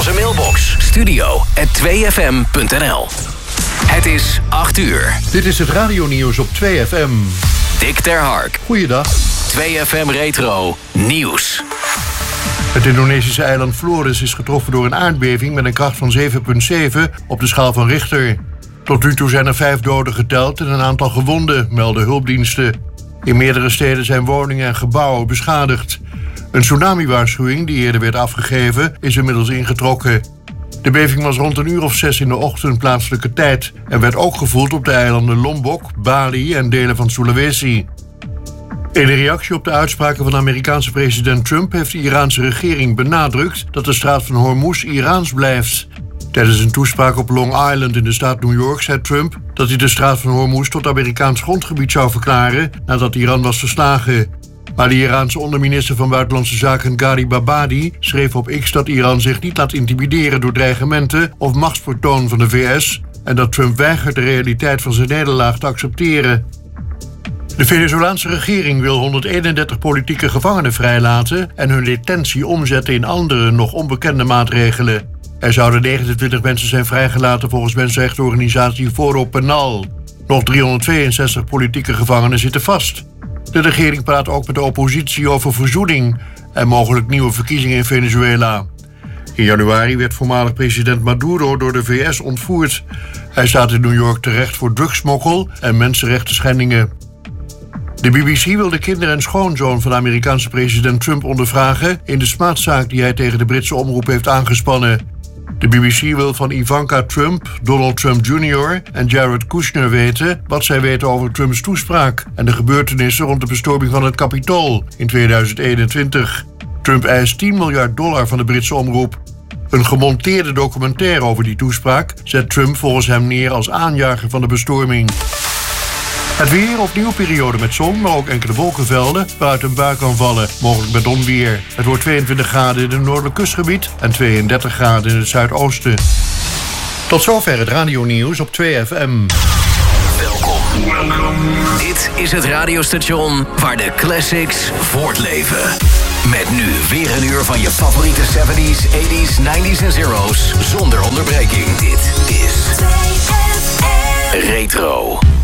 onze mailbox studio@2fm.nl. Het is 8 uur. Dit is het radionieuws op 2FM. Dick ter Hark. Goeiedag. 2FM Retro Nieuws. Het Indonesische eiland Flores is getroffen door een aardbeving met een kracht van 7,7 op de schaal van Richter. Tot nu toe zijn er 5 doden geteld en een aantal gewonden, melden hulpdiensten. In meerdere steden zijn woningen en gebouwen beschadigd. Een tsunami-waarschuwing, die eerder werd afgegeven, is inmiddels ingetrokken. De beving was rond 1:06 in de ochtend plaatselijke tijd en werd ook gevoeld op de eilanden Lombok, Bali en delen van Sulawesi. In een reactie op de uitspraken van de Amerikaanse president Trump heeft de Iraanse regering benadrukt dat de straat van Hormuz Iraans blijft. Tijdens een toespraak op Long Island in de staat New York zei Trump dat hij de straat van Hormuz tot Amerikaans grondgebied zou verklaren nadat Iran was verslagen. Maar de Iraanse onderminister van Buitenlandse Zaken Gharib Abadi schreef op X dat Iran zich niet laat intimideren door dreigementen of machtsvertoon van de VS en dat Trump weigert de realiteit van zijn nederlaag te accepteren. De Venezolaanse regering wil 131 politieke gevangenen vrijlaten en hun detentie omzetten in andere, nog onbekende maatregelen. Er zouden 29 mensen zijn vrijgelaten volgens mensenrechtenorganisatie Foro Penal. Nog 362 politieke gevangenen zitten vast. De regering praat ook met de oppositie over verzoening en mogelijk nieuwe verkiezingen in Venezuela. In januari werd voormalig president Maduro door de VS ontvoerd. Hij staat in New York terecht voor drugsmokkel en mensenrechtenschendingen. De BBC wil de kinder- en schoonzoon van de Amerikaanse president Trump ondervragen in de smaadzaak die hij tegen de Britse omroep heeft aangespannen. De BBC wil van Ivanka Trump, Donald Trump Jr. en Jared Kushner weten wat zij weten over Trumps toespraak en de gebeurtenissen rond de bestorming van het Capitool in 2021. Trump eist $10 miljard van de Britse omroep. Een gemonteerde documentaire over die toespraak zet Trump volgens hem neer als aanjager van de bestorming. Het weer, opnieuw periode met zon, maar ook enkele wolkenvelden waaruit een bui kan vallen, mogelijk met onweer. Het wordt 22 graden in het noordelijk kustgebied en 32 graden in het zuidoosten. Tot zover het radionieuws op 2FM. Welkom. Dit is het radiostation waar de classics voortleven. Met nu weer een uur van je favoriete 70s, 80s, 90s en zeros zonder onderbreking. Dit is 2FM Retro.